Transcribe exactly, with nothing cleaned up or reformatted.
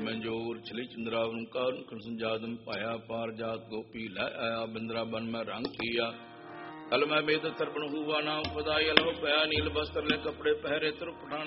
मैं जोर छली चंद्रावन कार संजादम पाया पार जात गोपी लै आया बिंद्रा बन में रंग किया कल मैं बेद तर्पण हुआ नाम खुदाई अलह पया नील वस्त्र ले कपड़े पहरे तुर पठाने